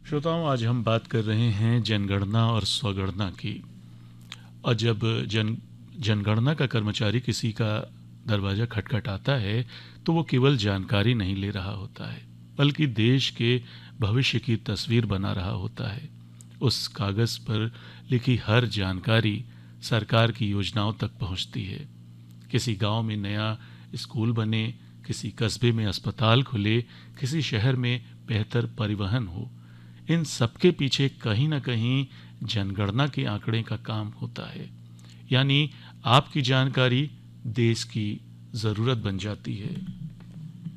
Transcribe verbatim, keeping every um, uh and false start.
श्रोताओं, आज हम बात कर रहे हैं जनगणना और स्वगणना की। और जब जन जनगणना का कर्मचारी किसी का दरवाज़ा खटखटाता है तो वो केवल जानकारी नहीं ले रहा होता है, बल्कि देश के भविष्य की तस्वीर बना रहा होता है। उस कागज़ पर लिखी हर जानकारी सरकार की योजनाओं तक पहुंचती है। किसी गांव में नया स्कूल बने, किसी कस्बे में अस्पताल खुले, किसी शहर में बेहतर परिवहन हो, इन सबके पीछे कहीं ना कहीं जनगणना के आंकड़े का काम होता है। यानी आपकी जानकारी देश की ज़रूरत बन जाती है।